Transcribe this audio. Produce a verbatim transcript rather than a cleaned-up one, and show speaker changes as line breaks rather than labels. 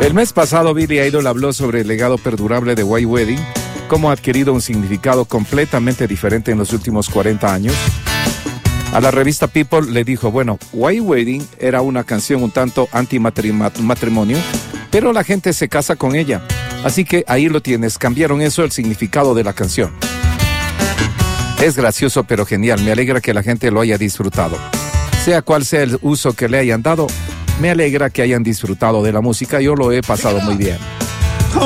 El mes pasado, Billy Idol habló sobre el legado perdurable de White Wedding, cómo ha adquirido un significado completamente diferente en los últimos cuarenta años. A la revista People le dijo, bueno, White Wedding era una canción un tanto anti-matrimonio, pero la gente se casa con ella. Así que ahí lo tienes, cambiaron eso, el significado de la canción. Es gracioso pero genial, me alegra que la gente lo haya disfrutado. Sea cual sea el uso que le hayan dado, me alegra que hayan disfrutado de la música, yo lo he pasado muy bien.